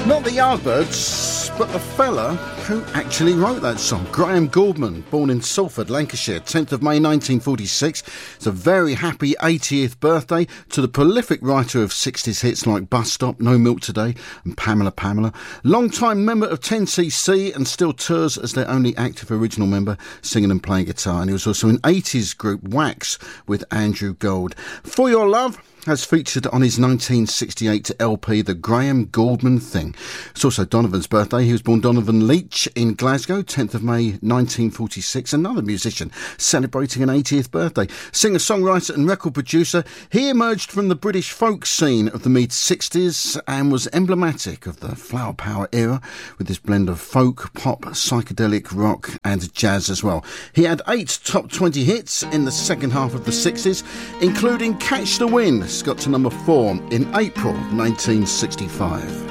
Not the Yardbirds, but the fella who actually wrote that song. Graham Gouldman, born in Salford, Lancashire, 10th of May 1946. It's a very happy 80th birthday to the prolific writer of 60s hits like Bus Stop, No Milk Today and Pamela Pamela. Long-time member of 10cc and still tours as their only active original member, singing and playing guitar. And he was also in 80s group Wax with Andrew Gold. For Your Love has featured on his 1968 LP, The Graham Gouldman Thing. It's also Donovan's birthday. He was born Donovan Leach in Glasgow, 10th of May 1946. Another musician celebrating an 80th birthday. Singer, songwriter and record producer, he emerged from the British folk scene of the mid-60s and was emblematic of the Flower Power era with this blend of folk, pop, psychedelic rock and jazz as well. He had 8 top 20 hits in the second half of the 60s, including Catch the Wind. Got to number 4 in April 1965.